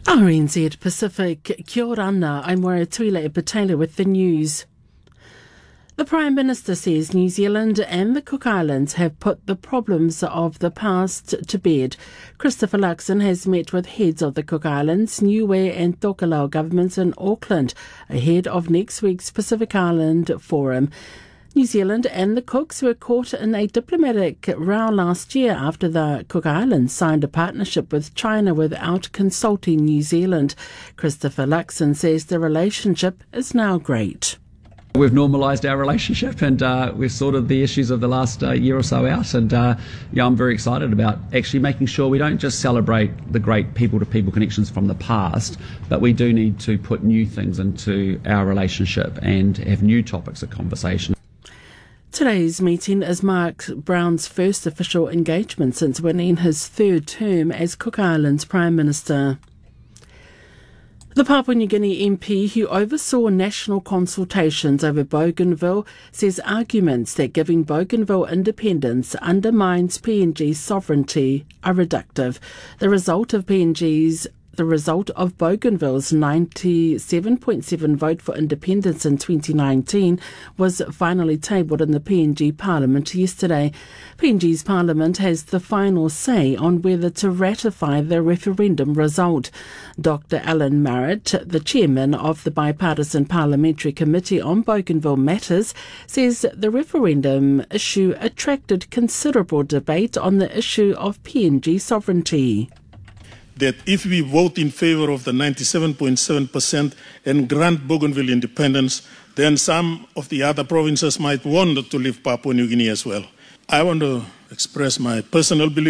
RNZ Pacific, kia ora ana, I'm Tuile Patela with the news. The Prime Minister says New Zealand and the Cook Islands have put the problems of the past to bed. Christopher Luxon has met with heads of the Cook Islands, Niue and Tokelau governments in Auckland ahead of next week's Pacific Island Forum. New Zealand and the Cooks were caught in a diplomatic row last year after the Cook Islands signed a partnership with China without consulting New Zealand. Christopher Luxon says the relationship is now great. We've normalised our relationship and we've sorted the issues of the last year or so out, and I'm very excited about actually making sure we don't just celebrate the great people-to-people connections from the past, but we do need to put new things into our relationship and have new topics of conversation. Today's meeting is Mark Brown's first official engagement since winning his third term as Cook Islands Prime Minister. The Papua New Guinea MP who oversaw national consultations over Bougainville says arguments that giving Bougainville independence undermines PNG's sovereignty are reductive. The result of Bougainville's 97.7 vote for independence in 2019 was finally tabled in the PNG Parliament yesterday. PNG's Parliament has the final say on whether to ratify the referendum result. Dr. Alan Marrett, the chairman of the Bipartisan Parliamentary Committee on Bougainville Matters, says the referendum issue attracted considerable debate on the issue of PNG sovereignty. That if we vote in favour of the 97.7% and grant Bougainville independence, then some of the other provinces might want to leave Papua New Guinea as well. I want to express my personal belief